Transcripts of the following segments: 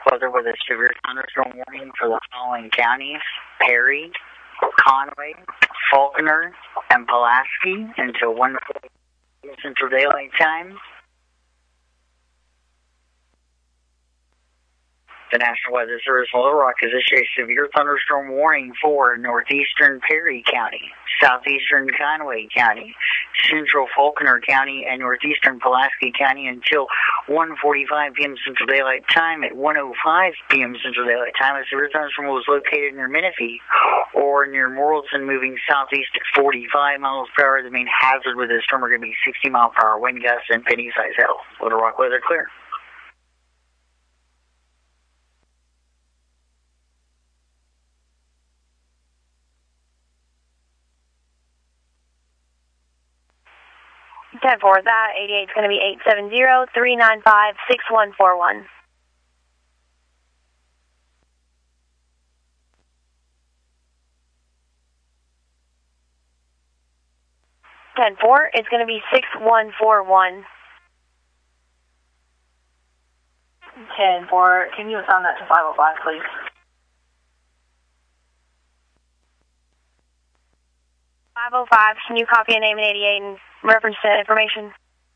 weather with a severe thunderstorm warning for the following counties: Perry, Conway, Faulkner, and Pulaski until 1:40 Central Daylight Time. The National Weather Service Little Rock has issued a severe thunderstorm warning for northeastern Perry County, southeastern Conway County, central Faulkner County, and northeastern Pulaski County until 1:45 p.m. Central Daylight Time. At 1:05 p.m. Central Daylight Time, a severe thunderstorm was located near Menifee or near Morrilton, moving southeast at 45 miles per hour. The main hazard with this storm are going to be 60-mile-per-hour wind gusts and penny-size hail. Little Rock weather clear. 10-4, that 88 is going to be 870-395-6141. It's going to be 6141. 10-4, can you assign that to 505, please? 505, can you copy a name in 88 and reference to information?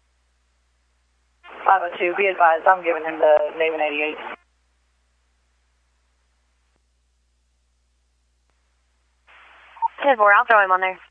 502, be advised, I'm giving him the name in 88. 10-4, I'll throw him on there.